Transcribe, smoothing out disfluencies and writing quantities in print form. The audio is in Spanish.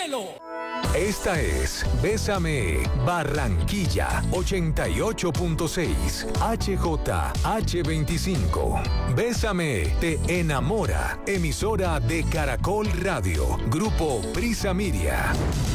cielo. Esta es Bésame Barranquilla 88.6 HJH25. Bésame te enamora. Emisora de Caracol Radio. Grupo Prisa Miria.